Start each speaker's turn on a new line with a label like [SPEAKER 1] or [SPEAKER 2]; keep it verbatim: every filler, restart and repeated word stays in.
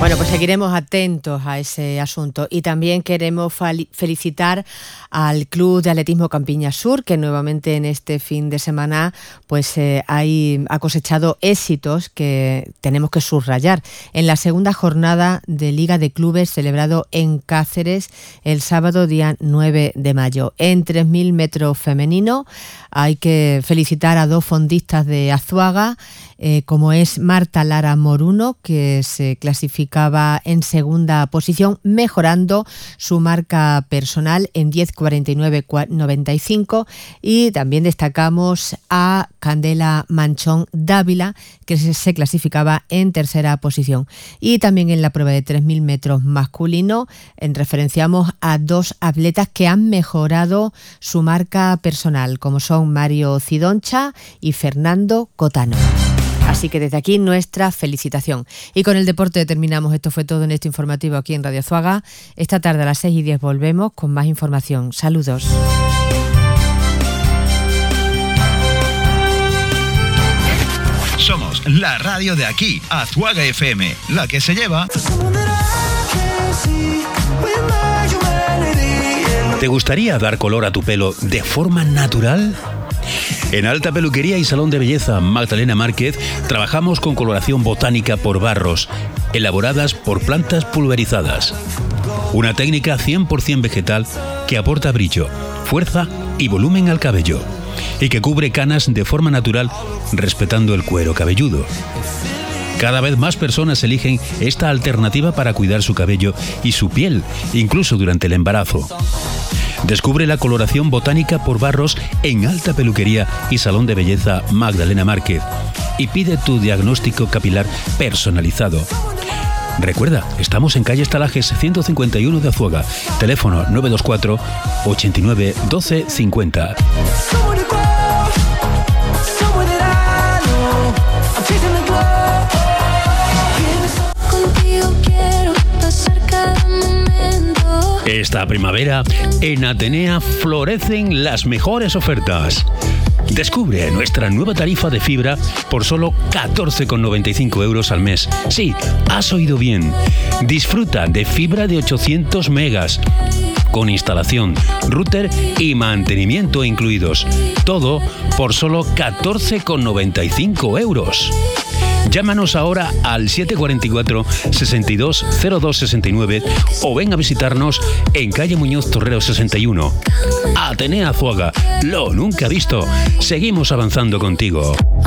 [SPEAKER 1] Bueno, pues seguiremos atentos a ese asunto y también queremos felicitar al Club de Atletismo Campiña Sur, que nuevamente en este fin de semana pues eh, hay, ha cosechado éxitos que tenemos que subrayar. En la segunda jornada de Liga de Clubes celebrado en Cáceres el sábado día nueve de mayo. En tres mil metros femenino hay que felicitar a dos fondistas de Azuaga, eh, como es Marta Lara Moruno, que se clasificaba en segunda posición, mejorando su marca personal en diez cuarenta y nueve noventa y cinco, y también destacamos a Candela Manchón Dávila, que se clasificaba en tercera posición. Y también en la prueba de tres mil metros masculino en referenciamos a dos atletas que han mejorado su marca personal, como son Mario Cidoncha y Fernando Cotano. Así que desde aquí nuestra felicitación. Y con el deporte terminamos. Esto fue todo en este informativo aquí en Radio Azuaga. Esta tarde a las seis y diez volvemos con más información. Saludos.
[SPEAKER 2] Somos la radio de aquí, Azuaga F M, la que se lleva.
[SPEAKER 3] ¿Te gustaría dar color a tu pelo de forma natural? En Alta Peluquería y Salón de Belleza Magdalena Márquez trabajamos con coloración botánica por barros, elaboradas por plantas pulverizadas. Una técnica cien por ciento vegetal que aporta brillo, fuerza y volumen al cabello, y que cubre canas de forma natural respetando el cuero cabelludo. Cada vez más personas eligen esta alternativa para cuidar su cabello y su piel, incluso durante el embarazo. Descubre la coloración botánica por barros en Alta Peluquería y Salón de Belleza Magdalena Márquez y pide tu diagnóstico capilar personalizado. Recuerda, estamos en calle Estalajes ciento cincuenta y uno de Azuaga. Teléfono nueve dos cuatro, ochenta y nueve, doce cincuenta. Esta primavera, en Atenea florecen las mejores ofertas. Descubre nuestra nueva tarifa de fibra por solo catorce con noventa y cinco euros al mes. Sí, has oído bien. Disfruta de fibra de ochocientos megas, con instalación, router y mantenimiento incluidos. Todo por solo catorce con noventa y cinco euros. Llámanos ahora al siete cuatro cuatro, sesenta y dos, cero dos sesenta y nueve o ven a visitarnos en calle Muñoz Torrero sesenta y uno. Atenea Azuaga, lo nunca visto. Seguimos avanzando contigo.